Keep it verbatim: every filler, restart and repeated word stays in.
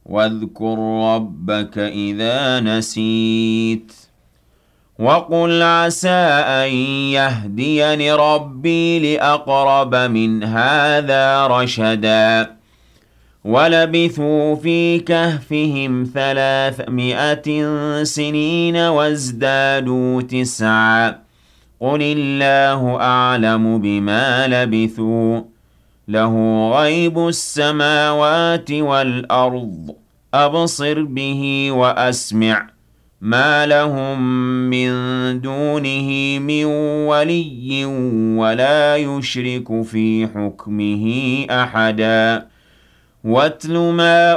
واذكر ربك إذا نسيت وقل عسى أن يهديني ربي لأقرب من هذا رشدا ولبثوا في كهفهم ثلاثمائة سنين وازدادوا تسعا قل الله أعلم بما لبثوا له غيب السماوات والأرض أبصر به وأسمع ما لهم من دونه من ولي ولا يشرك في حكمه أحدا واتل ما